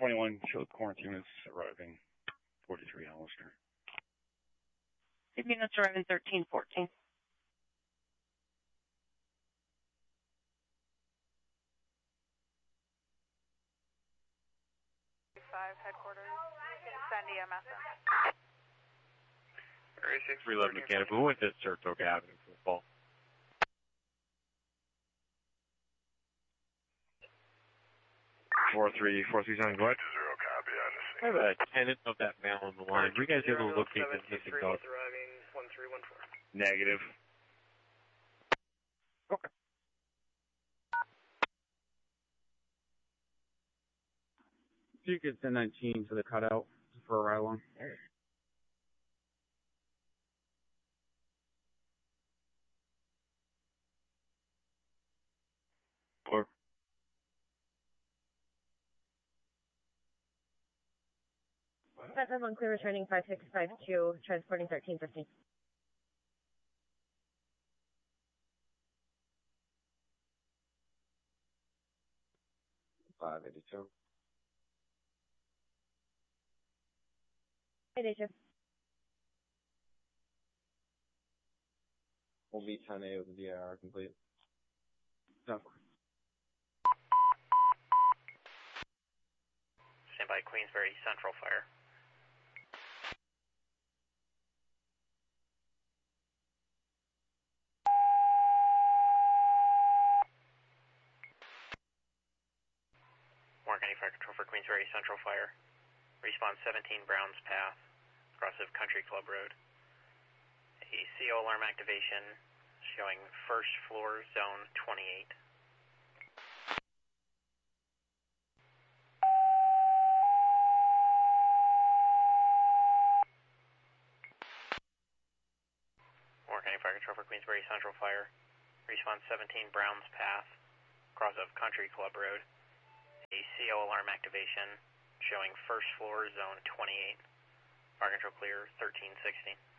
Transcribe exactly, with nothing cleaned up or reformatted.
twenty-one, show quarantine units arriving. forty-three Hollister. Units arriving thirteen fourteen. Five headquarters. Send E M S in. three eleven Mechanical. Who went to Saratoga Avenue for the fall? four three, four three seven, go ahead. Zero copy on the I have a tenant of that male on the line. Were you guys able to locate this missing dog? one three one four. Negative. Okay. If you could send nineteen to the cutout for a ride along. Four. five five one clear returning five six five two, transporting thirteen fifteen. five eighty-two. eight eighty-two. We'll be ten A with the D I R complete. No. Stand by Queensbury Central Fire. Warren County Fire Control for Queensbury Central Fire. Response seventeen Browns Path, cross of Country Club Road. A C O alarm activation showing first floor zone twenty-eight. Warren County Fire Control for Queensbury Central Fire. Response seventeen Browns Path, cross of Country Club Road. A C O alarm activation showing first floor zone twenty-eight. Fire control clear thirteen sixteen.